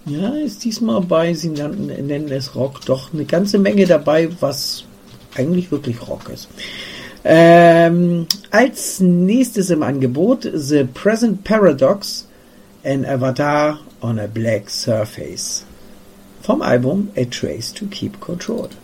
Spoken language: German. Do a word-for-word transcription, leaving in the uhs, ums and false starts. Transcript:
Ja, ist diesmal bei, sie nennen es Rock, doch eine ganze Menge dabei, was eigentlich wirklich Rock ist. Ähm, als nächstes im Angebot The Present Paradox, An Avatar on a Black Surface vom Album A Trace to Keep Control.